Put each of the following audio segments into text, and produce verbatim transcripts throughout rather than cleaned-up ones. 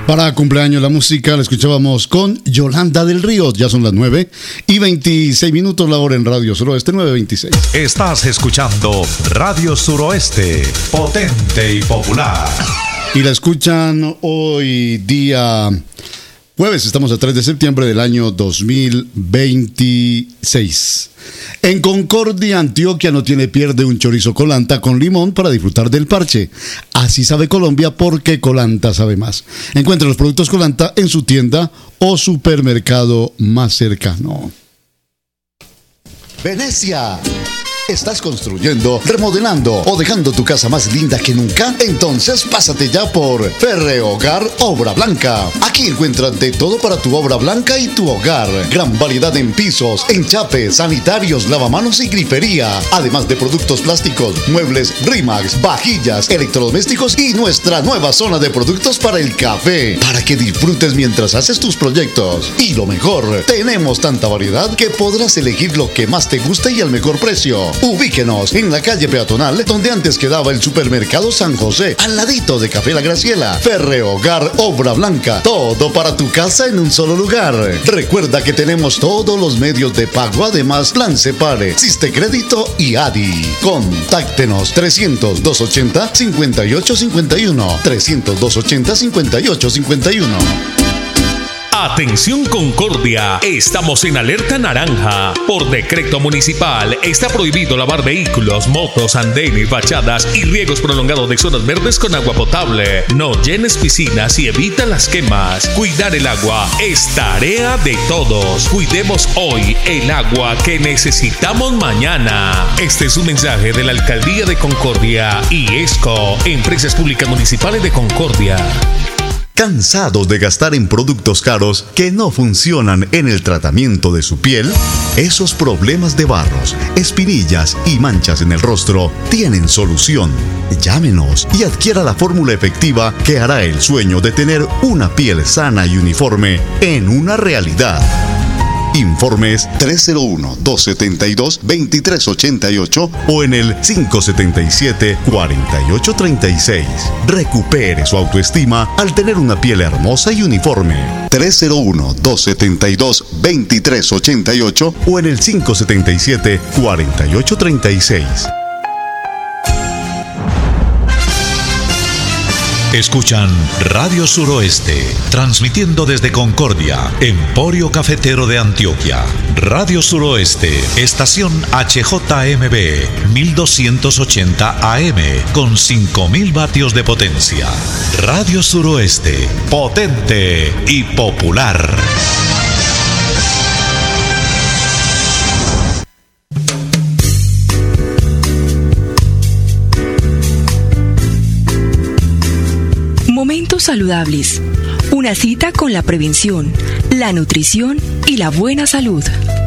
Para cumpleaños la música la escuchábamos con Yolanda del Río. Ya son las nueve y veintiséis minutos la hora en Radio Suroeste, nueve veintiséis. Estás escuchando Radio Suroeste, potente y popular. Y la escuchan hoy día jueves, estamos a tres de septiembre del año dos mil veintiséis. En Concordia, Antioquia, no tiene pierde un chorizo Colanta con limón para disfrutar del parche. Así sabe Colombia porque Colanta sabe más. Encuentra los productos Colanta en su tienda o supermercado más cercano. Venecia. ¿Estás construyendo, remodelando o dejando tu casa más linda que nunca? Entonces pásate ya por Ferrehogar Obra Blanca. Aquí encuentras de todo para tu obra blanca y tu hogar. Gran variedad en pisos, enchapes, sanitarios, lavamanos y grifería. Además de productos plásticos, muebles Rimax, vajillas, electrodomésticos y nuestra nueva zona de productos para el café. Para que disfrutes mientras haces tus proyectos. Y lo mejor, tenemos tanta variedad que podrás elegir lo que más te guste y al mejor precio. Ubíquenos en la calle peatonal donde antes quedaba el supermercado San José, al ladito de Café La Graciela. Ferrehogar Obra Blanca, todo para tu casa en un solo lugar. Recuerda que tenemos todos los medios de pago, además Plan Separe, Siste Crédito y A D I. Contáctenos trescientos, doscientos ochenta, cincuenta y ocho cincuenta y uno, trescientos, doscientos ochenta, cincuenta y ocho cincuenta y uno. Atención Concordia, estamos en alerta naranja. Por decreto municipal está prohibido lavar vehículos, motos, andenes, fachadas y riegos prolongados de zonas verdes con agua potable. No llenes piscinas y evita las quemas. Cuidar el agua es tarea de todos. Cuidemos hoy el agua que necesitamos mañana. Este es un mensaje de la Alcaldía de Concordia y ESCO, Empresas Públicas Municipales de Concordia. ¿Cansados de gastar en productos caros que no funcionan en el tratamiento de su piel? Esos problemas de barros, espinillas y manchas en el rostro tienen solución. Llámenos y adquiera la fórmula efectiva que hará el sueño de tener una piel sana y uniforme en una realidad. Informes tres cero uno, dos siete dos, dos tres ocho ocho o en el cinco siete siete, cuatro ocho tres seis. Recupere su autoestima al tener una piel hermosa y uniforme. tres cero uno, dos siete dos, dos tres ocho ocho o en el cinco siete siete, cuatro ocho tres seis. Escuchan Radio Suroeste, transmitiendo desde Concordia, Emporio Cafetero de Antioquia. Radio Suroeste, estación H J M B, mil doscientos ochenta A M, con cinco mil vatios de potencia. Radio Suroeste, potente y popular. Momentos saludables. Una cita con la prevención, la nutrición y la buena salud.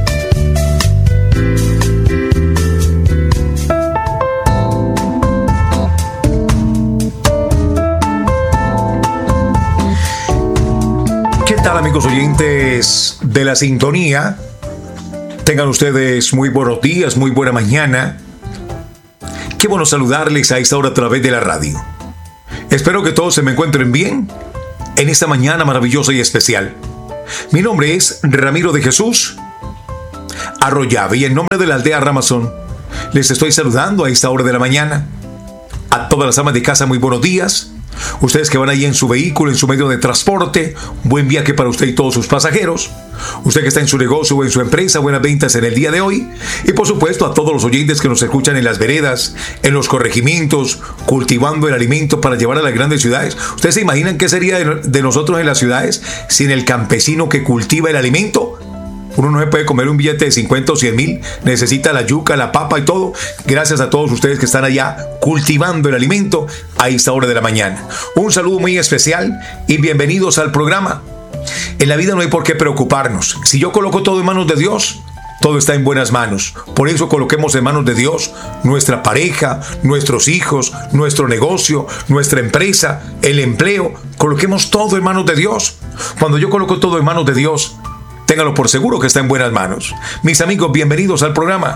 ¿Qué tal, amigos oyentes de la sintonía? Tengan ustedes muy buenos días, muy buena mañana. Qué bueno saludarles a esta hora a través de la radio. Espero que todos se me encuentren bien en esta mañana maravillosa y especial. Mi nombre es Ramiro de Jesús Arroyave y en nombre de la aldea Ramazón les estoy saludando a esta hora de la mañana. A todas las amas de casa, muy buenos días. Ustedes que van ahí en su vehículo, en su medio de transporte, buen viaje para usted y todos sus pasajeros. Usted que está en su negocio o en su empresa, buenas ventas en el día de hoy. Y por supuesto a todos los oyentes que nos escuchan en las veredas, en los corregimientos, cultivando el alimento para llevar a las grandes ciudades. ¿Ustedes se imaginan qué sería de, de nosotros en las ciudades sin el campesino que cultiva el alimento? Uno no se puede comer un billete de cincuenta o cien mil, necesita la yuca, la papa y todo. Gracias a todos ustedes que están allá cultivando el alimento a esta hora de la mañana. Un saludo muy especial y bienvenidos al programa. En la vida no hay por qué preocuparnos. Si yo coloco todo en manos de Dios, todo está en buenas manos. Por eso coloquemos en manos de Dios nuestra pareja, nuestros hijos, nuestro negocio, nuestra empresa, el empleo. Coloquemos todo en manos de Dios. Cuando yo coloco todo en manos de Dios, téngalo por seguro que está en buenas manos. Mis amigos, bienvenidos al programa.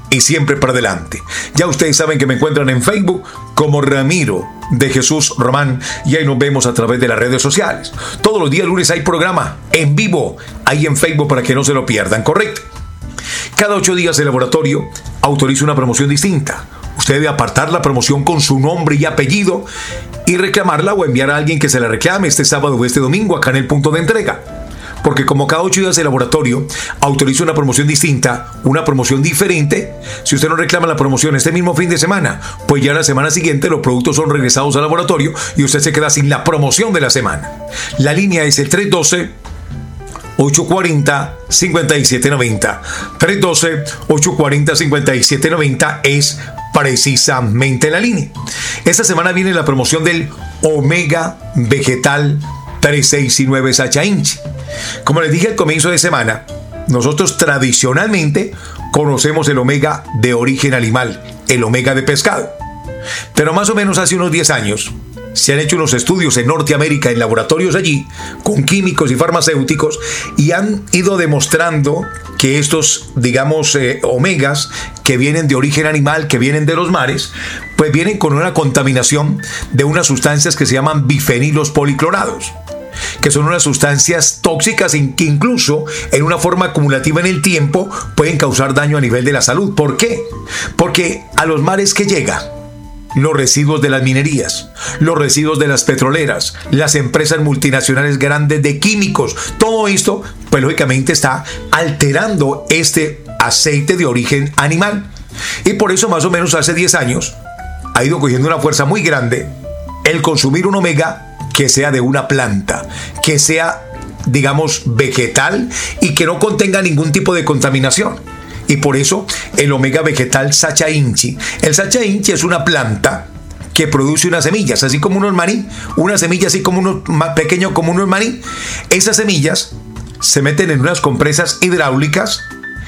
y siempre para adelante. Ya ustedes saben que me encuentran en Facebook como Ramiro de Jesús Román y ahí nos vemos a través de las redes sociales. Todos los días lunes hay programa en vivo ahí en Facebook para que no se lo pierdan, ¿correcto? Cada ocho días el laboratorio autoriza una promoción distinta. Usted debe apartar la promoción con su nombre y apellido y reclamarla o enviar a alguien que se la reclame este sábado o este domingo acá en el punto de entrega. Porque como cada ocho días el laboratorio autoriza una promoción distinta, una promoción diferente, si usted no reclama la promoción este mismo fin de semana, pues ya la semana siguiente los productos son regresados al laboratorio y usted se queda sin la promoción de la semana. La línea es el tres uno dos, ocho cuatro cero, cinco siete nueve cero. tres uno dos, ocho cuatro cero, cinco siete nueve cero es precisamente la línea. Esta semana viene la promoción del Omega Vegetal tres seis nueve Sacha Inchi. Como les dije al comienzo de semana, nosotros tradicionalmente conocemos el omega de origen animal, el omega de pescado. Pero más o menos hace unos diez años se han hecho unos estudios en Norteamérica, en laboratorios allí, con químicos y farmacéuticos, y han ido demostrando que estos, digamos, eh, omegas que vienen de origen animal, que vienen de los mares, pues vienen con una contaminación de unas sustancias que se llaman bifenilos policlorados, que son unas sustancias tóxicas que incluso en una forma acumulativa en el tiempo pueden causar daño a nivel de la salud. ¿Por qué? Porque a los mares que llega los residuos de las minerías, los residuos de las petroleras, las empresas multinacionales grandes de químicos, todo esto, pues lógicamente está alterando este aceite de origen animal. Y por eso más o menos hace diez años ha ido cogiendo una fuerza muy grande el consumir un omega que sea de una planta, que sea, digamos, vegetal y que no contenga ningún tipo de contaminación. Y por eso el omega vegetal Sacha Inchi. El Sacha Inchi es una planta que produce unas semillas, así como unos maní, una semilla así como unos más pequeño como unos maní. Esas semillas se meten en unas compresas hidráulicas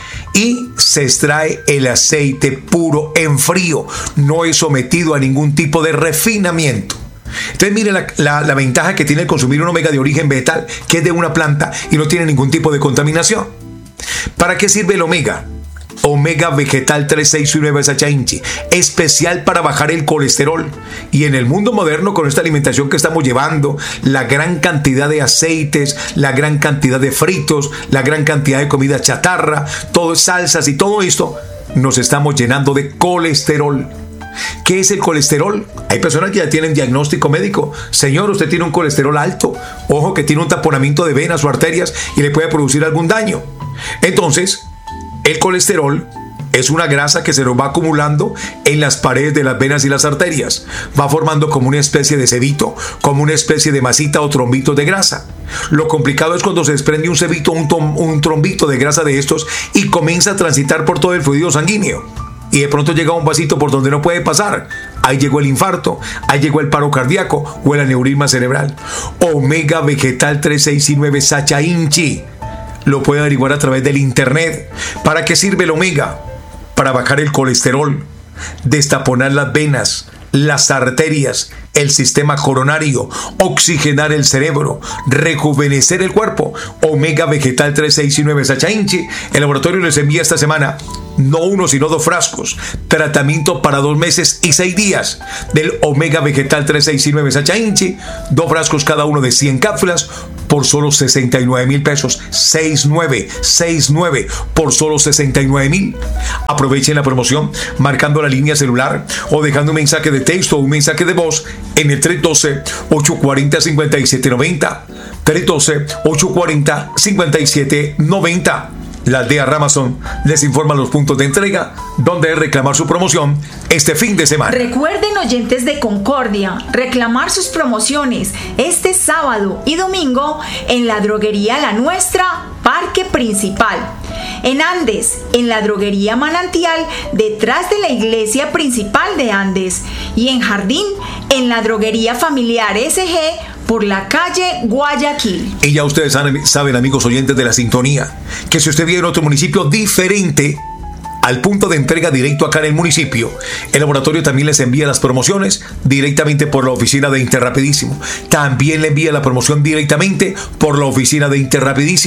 y se extrae el aceite puro en frío. No es sometido a ningún tipo de refinamiento. Entonces mire la, la, la ventaja que tiene el consumir un omega de origen vegetal, que es de una planta y no tiene ningún tipo de contaminación. ¿Para qué sirve el omega? Omega Vegetal tres seis nueve Sacha Inchi, especial para bajar el colesterol. Y en el mundo moderno, con esta alimentación que estamos llevando, la gran cantidad de aceites, la gran cantidad de fritos, la gran cantidad de comida chatarra, todo salsas y todo esto, nos estamos llenando de colesterol. ¿Qué es el colesterol? Hay personas que ya tienen diagnóstico médico. Señor, usted tiene un colesterol alto. Ojo que tiene un taponamiento de venas o arterias y le puede producir algún daño. Entonces, el colesterol es una grasa que se nos va acumulando en las paredes de las venas y las arterias. Va formando como una especie de cebito, como una especie de masita o trombito de grasa. Lo complicado es cuando se desprende un cebito, un, tom, un trombito de grasa de estos y comienza a transitar por todo el fluido sanguíneo. Y de pronto llega un vasito por donde no puede pasar. Ahí llegó el infarto, ahí llegó el paro cardíaco o el aneurisma cerebral. Omega Vegetal tres seis nueve Sacha Inchi. Lo puede averiguar a través del internet. ¿Para qué sirve el omega? Para bajar el colesterol, destaponar las venas, las arterias, el sistema coronario, oxigenar el cerebro, rejuvenecer el cuerpo. Omega Vegetal tres seis nueve Sacha Inchi. El laboratorio les envía esta semana no uno sino dos frascos, tratamiento para dos meses y seis días del Omega Vegetal tres seis nueve Sacha Inchi, dos frascos cada uno de cien cápsulas por solo sesenta y nueve mil pesos. sesenta y nueve, sesenta y nueve por solo sesenta y nueve mil. Aprovechen la promoción marcando la línea celular o dejando un mensaje de texto o un mensaje de voz en el tres uno dos, ocho cuatro cero, cinco siete nueve cero. tres uno dos, ocho cuatro cero, cinco siete nueve cero. La aldea Ramazón les informa los puntos de entrega donde reclamar su promoción este fin de semana. Recuerden, oyentes de Concordia, reclamar sus promociones este sábado y domingo en la droguería La Nuestra, Parque Principal. En Andes, en la droguería Manantial, detrás de la iglesia principal de Andes. Y en Jardín, en la droguería familiar S G, por la calle Guayaquil. Y ya ustedes saben, amigos oyentes de la sintonía, que si usted vive en otro municipio diferente al punto de entrega directo acá en el municipio, el laboratorio también les envía las promociones directamente por la oficina de Interrapidísimo. También le envía la promoción directamente por la oficina de Interrapidísimo.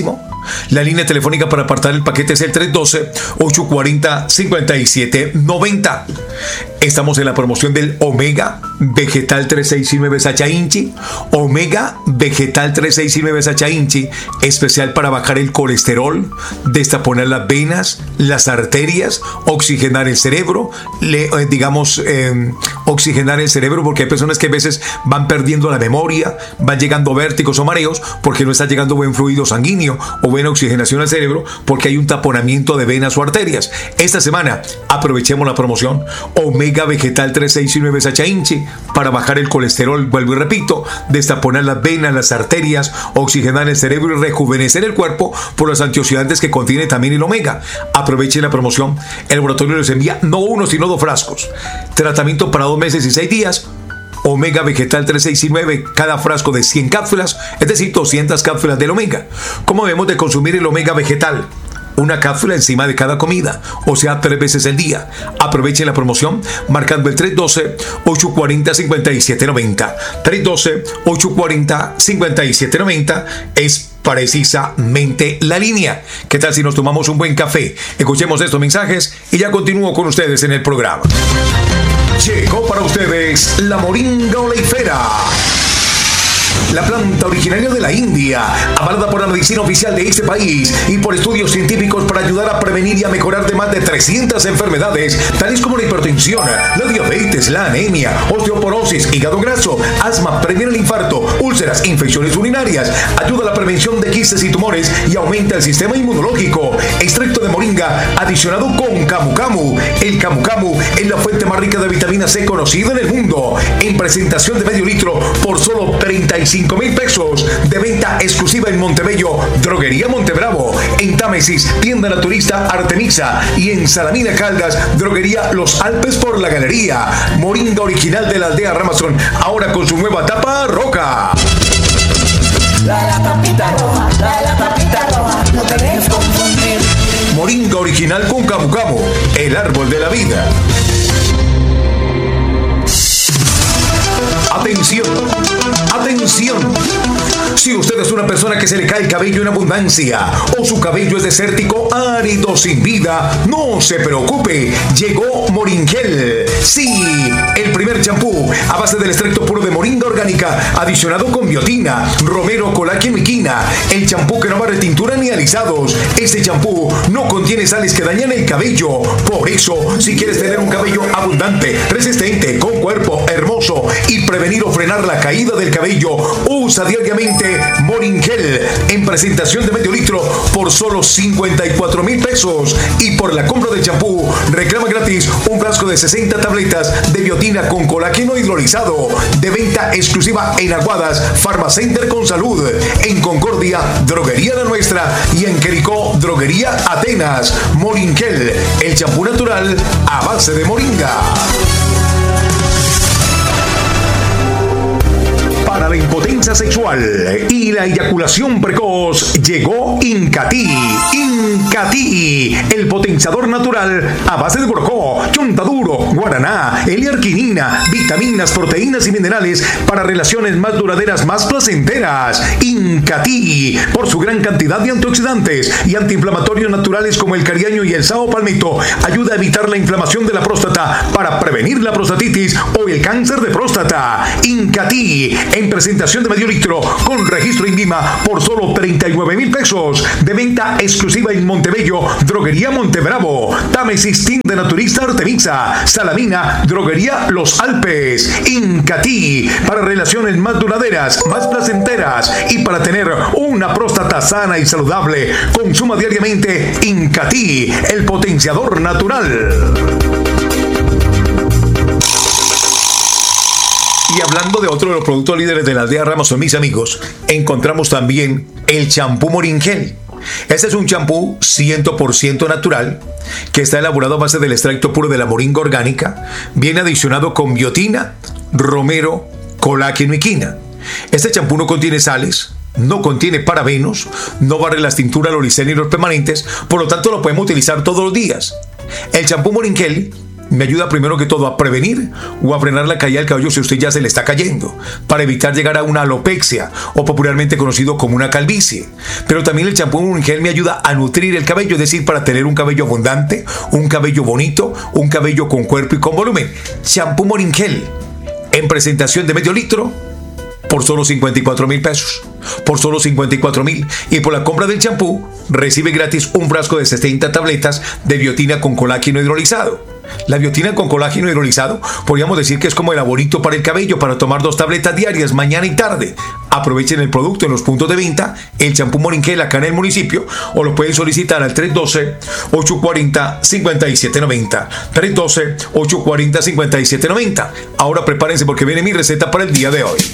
La línea telefónica para apartar el paquete es el tres uno dos, ocho cuatro cero, cinco siete nueve cero. Estamos en la promoción del Omega Vegetal trescientos sesenta y nueve Sacha Inchi. Omega Vegetal trescientos sesenta y nueve Sacha Inchi, especial para bajar el colesterol, destaponar las venas, las arterias, oxigenar el cerebro, le, eh, digamos, eh, oxigenar el cerebro, porque hay personas que a veces van perdiendo la memoria, van llegando vértigos o mareos porque no está llegando buen fluido sanguíneo o buena oxigenación al cerebro, porque hay un taponamiento de venas o arterias. Esta semana aprovechemos la promoción Omega Vegetal trescientos sesenta y nueve Sacha Inchi para bajar el colesterol, vuelvo y repito, destaponar las venas, las arterias, oxigenar el cerebro y rejuvenecer el cuerpo por los antioxidantes que contiene también el omega. Aproveche la promoción. El laboratorio les envía no uno sino dos frascos. Tratamiento para dos meses y seis días. Omega Vegetal trescientos sesenta y nueve, cada frasco de cien cápsulas, es decir, doscientas cápsulas del omega. ¿Cómo debemos de consumir el omega vegetal? Una cápsula encima de cada comida, o sea, tres veces al día. Aprovechen la promoción marcando el tres uno dos, ocho cuatro cero, cinco siete nueve cero. tres uno dos, ocho cuatro cero, cinco siete nueve cero es precisamente la línea. ¿Qué tal si nos tomamos un buen café? Escuchemos estos mensajes y ya continúo con ustedes en el programa. Llegó para ustedes la moringa oleifera, la planta originaria de la India, avalada por la medicina oficial de este país y por estudios científicos para ayudar a prevenir y a mejorar de más de trescientas enfermedades, tales como la hipertensión, la diabetes, la anemia, osteoporosis, hígado graso, asma, previene el infarto, úlceras, infecciones urinarias, ayuda a la prevención de quistes y tumores y aumenta el sistema inmunológico. Extracto de moringa adicionado con camu camu. El camu camu es la fuente más rica de vitamina C conocida en el mundo. En presentación de medio litro por solo treinta y cinco mil pesos, de venta exclusiva en Montebello, Droguería Montebravo, en Támesis, Tienda Naturista Artemisa, y en Salamina Caldas, Droguería Los Alpes por la Galería. Moringa original de la aldea Ramazón, ahora con su nueva tapa roja. La, la tapita roja, la, la tapita roja, no te dejes confundir. Moringa original con camu camu, el árbol de la vida. Atención, atención. Si usted es una persona que se le cae el cabello en abundancia o su cabello es desértico, árido, sin vida, no se preocupe. Llegó Moringel. Sí, el primer champú a base del extracto puro de moringa orgánica, adicionado con biotina, romero, colágeno y quina. El champú que no barre tintura ni alisados. Este champú no contiene sales que dañan el cabello. Por eso, si quieres tener un cabello abundante, resistente, con cuerpo hermoso y prevenir o frenar la caída del cabello, usa diariamente Moringel en presentación de medio litro por solo cincuenta y cuatro mil pesos. Y por la compra del champú, reclama gratis un frasco de sesenta tabletas de biotina con colágeno hidrolizado, de venta exclusiva en Aguadas, Farmacenter con Salud, en Concordia, Droguería La Nuestra, y en Quericó, Droguería Atenas. Moringel, el champú natural a base de moringa. Para la impotencia sexual y la eyaculación precoz, llegó Incati. Incati, el potenciador natural a base de borocó, chontaduro, guaraná, L-arginina, vitaminas, proteínas y minerales para relaciones más duraderas, más placenteras. Incati, por su gran cantidad de antioxidantes y antiinflamatorios naturales como el cariaño y el sao palmito, ayuda a evitar la inflamación de la próstata para prevenir la prostatitis o el cáncer de próstata. Incati, en presentación de medio litro con registro INVIMA por solo treinta y nueve mil pesos, de venta exclusiva en Montebello, Droguería Montebravo, Támesis, Tienda Naturista Artemisa, Salamina, Droguería Los Alpes. Incati, para relaciones más duraderas, más placenteras y para tener una próstata sana y saludable. Consuma diariamente Incati, el potenciador natural. Y hablando de otro de los productos líderes de la aldea Ramazón, mis amigos, encontramos también el champú Moringel. Este es un champú cien por ciento natural que está elaborado a base del extracto puro de la moringa orgánica. Viene adicionado con biotina, romero, colágeno y quina. Este champú no contiene sales, no contiene parabenos, no barre las tinturas, los licénicos permanentes, por lo tanto lo podemos utilizar todos los días. El champú Moringel me ayuda primero que todo a prevenir o a frenar la caída del cabello si usted ya se le está cayendo, para evitar llegar a una alopecia o popularmente conocido como una calvicie. Pero también el champú Moringel me ayuda a nutrir el cabello, es decir, para tener un cabello abundante, un cabello bonito, un cabello con cuerpo y con volumen. Champú Moringel en presentación de medio litro por solo cincuenta y cuatro mil pesos. Por solo cincuenta y cuatro mil. Y por la compra del champú recibe gratis un frasco de setenta tabletas de biotina con colágeno hidrolizado. La biotina con colágeno hidrolizado podríamos decir que es como el aborito para el cabello, para tomar dos tabletas diarias mañana y tarde. Aprovechen el producto en los puntos de venta, el champú Moringel acá en el municipio, o lo pueden solicitar al tres uno dos, ocho cuatro cero, cinco siete nueve cero. tres uno dos, ocho cuatro cero, cinco siete nueve cero. Ahora prepárense porque viene mi receta para el día de hoy.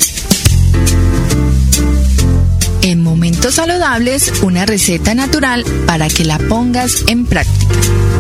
En Momentos Saludables, una receta natural para que la pongas en práctica.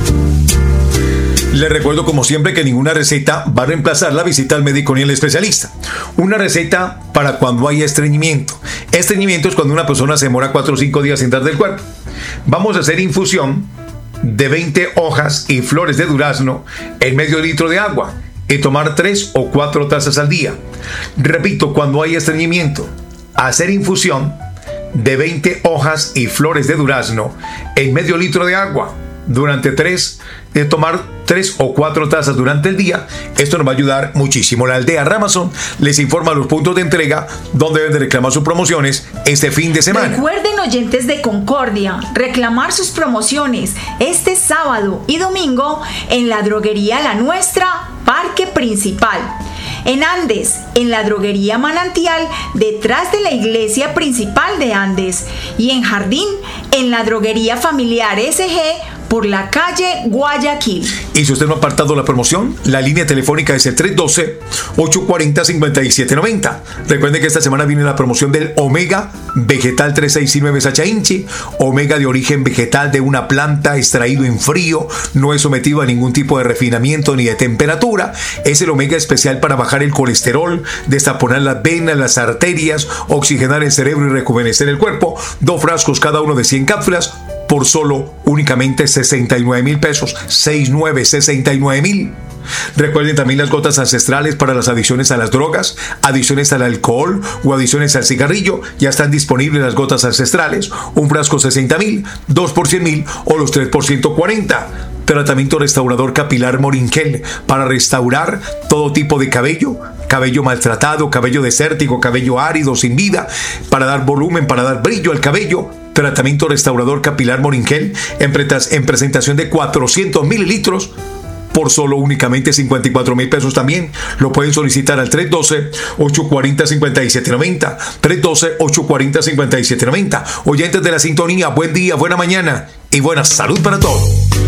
Les recuerdo como siempre que ninguna receta va a reemplazar la visita al médico ni al especialista. Una receta para cuando hay estreñimiento. Estreñimiento es cuando una persona se demora cuatro o cinco días sin dar del cuerpo. Vamos a hacer infusión de veinte hojas y flores de durazno en medio litro de agua y tomar tres o cuatro tazas al día. Repito, cuando hay estreñimiento, hacer infusión de veinte hojas y flores de durazno en medio litro de agua durante tres, de tomar tres o cuatro tazas durante el día. Esto nos va a ayudar muchísimo. La Aldea Ramazón les informa los puntos de entrega donde deben de reclamar sus promociones este fin de semana. Recuerden, oyentes de Concordia, reclamar sus promociones este sábado y domingo en la droguería La Nuestra, Parque Principal. En Andes, en la droguería Manantial, detrás de la iglesia principal de Andes. Y en Jardín, en la droguería familiar S G, por la calle Guayaquil. Y si usted no ha apartado la promoción, la línea telefónica es el tres uno dos, ocho cuatro cero, cinco siete nueve cero. Recuerden que esta semana viene la promoción del Omega Vegetal trescientos sesenta y nueve Sachainchi, Omega de origen vegetal de una planta extraído en frío, no es sometido a ningún tipo de refinamiento ni de temperatura. Es el Omega especial para bajar el colesterol, destaponar las venas, las arterias, oxigenar el cerebro y rejuvenecer el cuerpo. Dos frascos cada uno de cien cápsulas por solo únicamente sesenta y nueve mil pesos. sesenta y nueve, sesenta y nueve mil. Recuerden también las gotas ancestrales para las adicciones a las drogas, adicciones al alcohol o adicciones al cigarrillo. Ya están disponibles las gotas ancestrales. Un frasco sesenta mil, dos por cien mil o los tres por ciento cuarenta. Tratamiento restaurador capilar Moringel para restaurar todo tipo de cabello, cabello maltratado, cabello desértico, cabello árido, sin vida, para dar volumen, para dar brillo al cabello. Tratamiento restaurador capilar Moringel en, pretas, en presentación de cuatrocientos mililitros por solo únicamente cincuenta y cuatro mil pesos también. Lo pueden solicitar al tres uno dos, ocho cuatro cero, cinco siete nueve cero. tres uno dos, ocho cuatro cero, cinco siete nueve cero. Oyentes de la sintonía, buen día, buena mañana y buena salud para todos.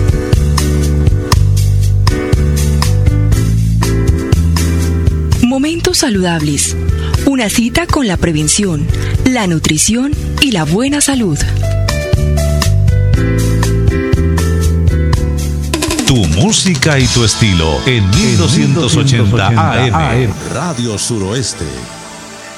Momentos Saludables. Una cita con la prevención, la nutrición y la buena salud. Tu música y tu estilo en mil doscientos ochenta A M. Radio Suroeste.